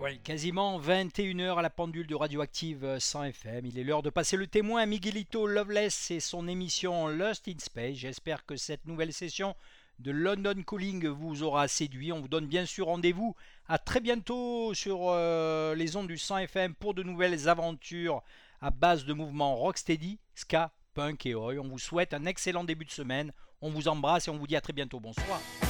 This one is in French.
Oui, quasiment 21 heures à la pendule de Radioactive 100 FM. Il est l'heure de passer le témoin à Miguelito Loveless et son émission Lost in Space. J'espère que cette nouvelle session de London Calling vous aura séduit. On vous donne bien sûr rendez-vous à très bientôt sur les ondes du 100 FM pour de nouvelles aventures à base de mouvements rocksteady, ska, punk et oi. On vous souhaite un excellent début de semaine. On vous embrasse et on vous dit à très bientôt. Bonsoir.